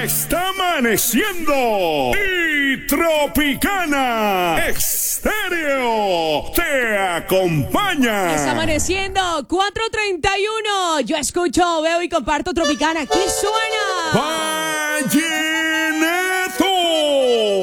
está amaneciendo y Tropicana Estéreo te acompaña. Está amaneciendo 4:31. Yo escucho, veo y comparto Tropicana. ¿Qué suena? Valle